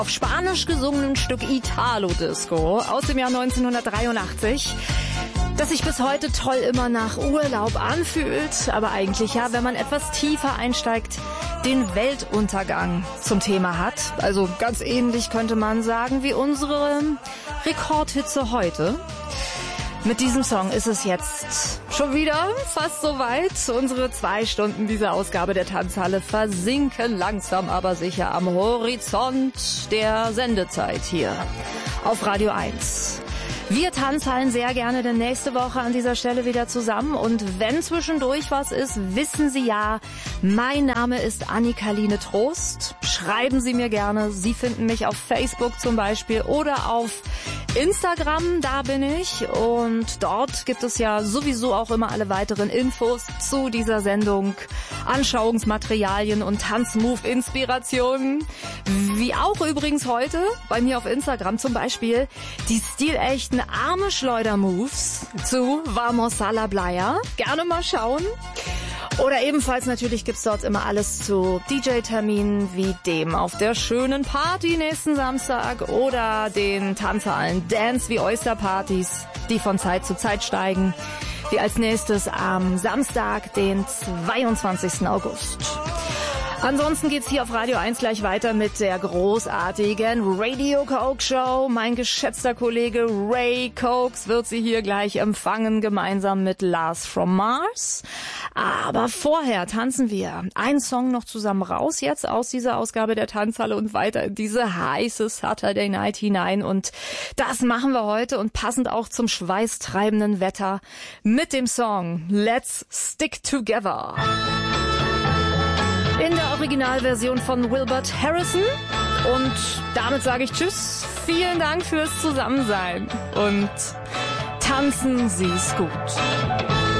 Auf Spanisch gesungenen Stück Italo-Disco aus dem Jahr 1983, das sich bis heute toll immer nach Urlaub anfühlt, aber eigentlich ja, wenn man etwas tiefer einsteigt, den Weltuntergang zum Thema hat. Also ganz ähnlich könnte man sagen wie unsere Rekordhitze heute. Mit diesem Song ist es jetzt schon wieder fast soweit. Unsere 2 Stunden dieser Ausgabe der Tanzhalle versinken langsam aber sicher am Horizont der Sendezeit hier auf Radio 1. Wir Tanzhallen sehr gerne denn nächste Woche an dieser Stelle wieder zusammen. Und wenn zwischendurch was ist, wissen Sie ja, mein Name ist Annika-Line Trost. Schreiben Sie mir gerne. Sie finden mich auf Facebook zum Beispiel oder auf Instagram, da bin ich. Und dort gibt es ja sowieso auch immer alle weiteren Infos zu dieser Sendung, Anschauungsmaterialien und Tanzmove-Inspirationen. Wie auch übrigens heute bei mir auf Instagram zum Beispiel die stilechten Arme-Schleuder-Moves zu Vamos a la Playa. Gerne mal schauen. Oder ebenfalls natürlich gibt's dort immer alles zu DJ-Terminen wie dem auf der schönen Party nächsten Samstag oder den Tanzhallen Dance wie Oyster-Partys, die von Zeit zu Zeit steigen, wie als nächstes am Samstag, den 22. August. Ansonsten geht's hier auf Radio 1 gleich weiter mit der großartigen Radio Coke Show. Mein geschätzter Kollege Ray Cokes wird Sie hier gleich empfangen, gemeinsam mit Lars from Mars. Aber vorher tanzen wir einen Song noch zusammen raus, jetzt aus dieser Ausgabe der Tanzhalle und weiter in diese heiße Saturday Night hinein. Und das machen wir heute und passend auch zum schweißtreibenden Wetter mit dem Song Let's Stick Together. In der Originalversion von Wilbert Harrison. Und damit sage ich Tschüss. Vielen Dank fürs Zusammensein. Und tanzen Sie's gut.